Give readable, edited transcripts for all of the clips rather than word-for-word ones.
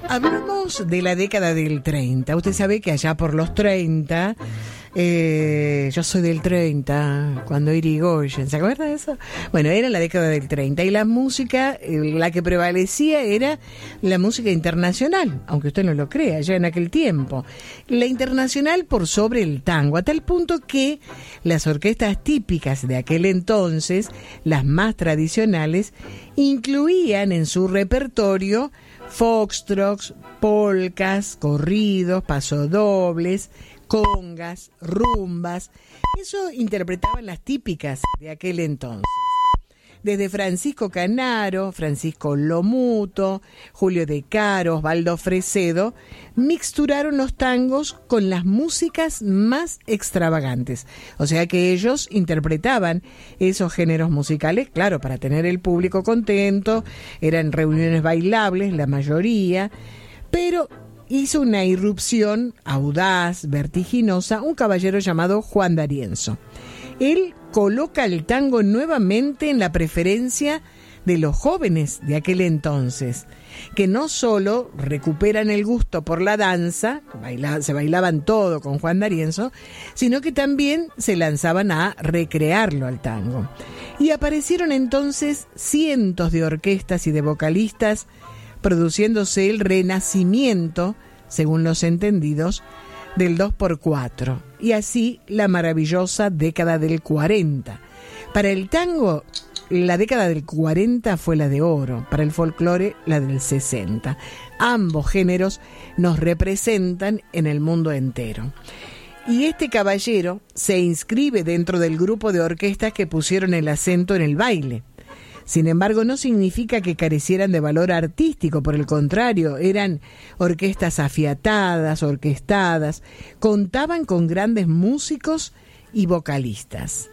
Hablamos de la década del 30. Usted sabe que allá por los 30, yo soy del 30, cuando Irigoyen, ¿se acuerda de eso? Bueno, era la década del 30 y la música, la que prevalecía era la música internacional, aunque usted no lo crea, ya en aquel tiempo. La internacional por sobre el tango, a tal punto que las orquestas típicas de aquel entonces, las más tradicionales, incluían en su repertorio foxtrots, polcas, corridos, pasodobles, congas, rumbas. Eso interpretaban las típicas de aquel entonces. Desde Francisco Canaro, Francisco Lomuto, Julio De Caro, Osvaldo Fresedo, mixturaron los tangos con las músicas más extravagantes. O sea que ellos interpretaban esos géneros musicales, claro, para tener el público contento, eran reuniones bailables, la mayoría, pero hizo una irrupción audaz, vertiginosa, un caballero llamado Juan D'Arienzo. Él coloca el tango nuevamente en la preferencia de los jóvenes de aquel entonces, que no solo recuperan el gusto por la danza, se bailaban todo con Juan D'Arienzo, sino que también se lanzaban a recrearlo al tango. Y aparecieron entonces cientos de orquestas y de vocalistas, produciéndose el renacimiento, según los entendidos, del 2x4, y así la maravillosa década del 40. Para el tango, la década del 40 fue la de oro, para el folclore la del 60. Ambos géneros nos representan en el mundo entero. Y este caballero se inscribe dentro del grupo de orquestas que pusieron el acento en el baile. Sin embargo, no significa que carecieran de valor artístico, por el contrario, eran orquestas afiatadas, orquestadas, contaban con grandes músicos y vocalistas.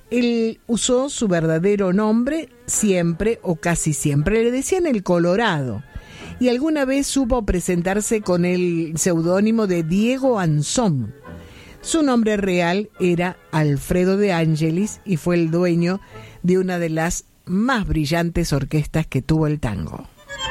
Él usó su verdadero nombre siempre o casi siempre, le decían el Colorado, y alguna vez supo presentarse con el seudónimo de Diego Anzón. Su nombre real era Alfredo de Angelis y fue el dueño de una de las más brillantes orquestas que tuvo el tango.